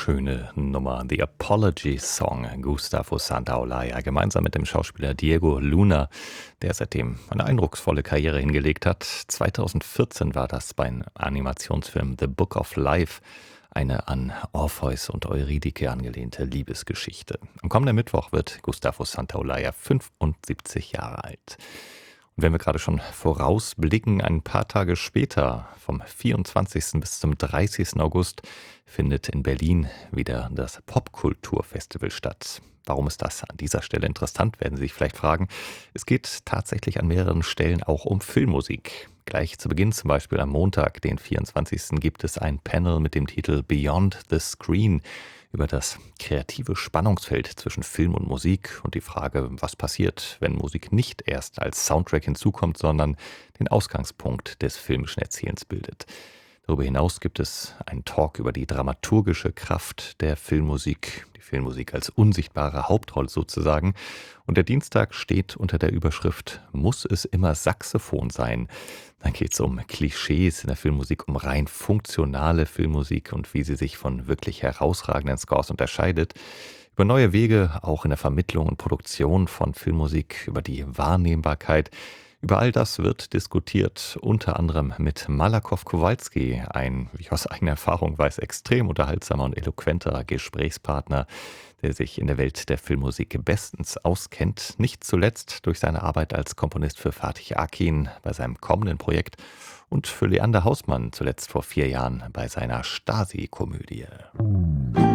schöne Nummer. The Apology Song, Gustavo Santaolalla, gemeinsam mit dem Schauspieler Diego Luna, der seitdem eine eindrucksvolle Karriere hingelegt hat. 2014 war das beim Animationsfilm The Book of Life, eine an Orpheus und Eurydike angelehnte Liebesgeschichte. Am kommenden Mittwoch wird Gustavo Santaolalla 75 Jahre alt. Und wenn wir gerade schon vorausblicken, ein paar Tage später, vom 24. bis zum 30. August, findet in Berlin wieder das Popkulturfestival statt. Warum ist das an dieser Stelle interessant, werden Sie sich vielleicht fragen. Es geht tatsächlich an mehreren Stellen auch um Filmmusik. Gleich zu Beginn, zum Beispiel am Montag, den 24. gibt es ein Panel mit dem Titel Beyond the Screen über das kreative Spannungsfeld zwischen Film und Musik und die Frage, was passiert, wenn Musik nicht erst als Soundtrack hinzukommt, sondern den Ausgangspunkt des filmischen Erzählens bildet. Darüber hinaus gibt es einen Talk über die dramaturgische Kraft der Filmmusik, die Filmmusik als unsichtbare Hauptrolle sozusagen. Und der Dienstag steht unter der Überschrift „Muss es immer Saxophon sein?" Dann geht es um Klischees in der Filmmusik, um rein funktionale Filmmusik und wie sie sich von wirklich herausragenden Scores unterscheidet. Über neue Wege auch in der Vermittlung und Produktion von Filmmusik, über die Wahrnehmbarkeit. Über all das wird diskutiert, unter anderem mit Malakow Kowalski, ein, wie ich aus eigener Erfahrung weiß, extrem unterhaltsamer und eloquenter Gesprächspartner, der sich in der Welt der Filmmusik bestens auskennt, nicht zuletzt durch seine Arbeit als Komponist für Fatih Akin bei seinem kommenden Projekt und für Leander Hausmann zuletzt vor 4 Jahren bei seiner Stasi-Komödie.